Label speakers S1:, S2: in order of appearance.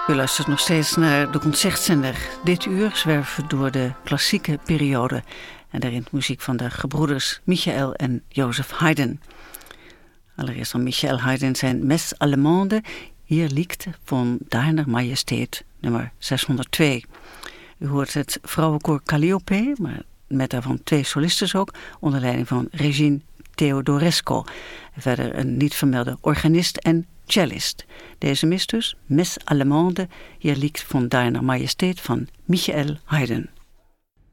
S1: U luistert nog steeds naar de Concertzender. Dit uur zwerven we door de klassieke periode. En daarin muziek van de gebroeders Michael en Joseph Haydn. Allereerst van Michael Haydn zijn Messe Allemande. Hier liegt von Deiner Majesteit nummer 602. U hoort het vrouwenkoor Calliope, maar met daarvan 2 solistes ook, onder leiding van Regine Theodorescu. En verder een niet vermelde organist en cellist. Deze mis dus, Messe Allemande, hier liegt von Deiner Majesteit van Michael Haydn.